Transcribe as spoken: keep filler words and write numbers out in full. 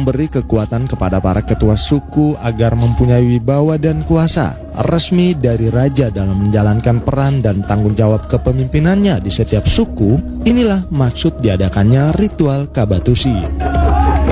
memberi kekuatan kepada para ketua suku agar mempunyai wibawa dan kuasa resmi dari raja dalam menjalankan peran dan tanggung jawab kepemimpinannya di setiap suku. Inilah maksud diadakannya ritual Kabatusi.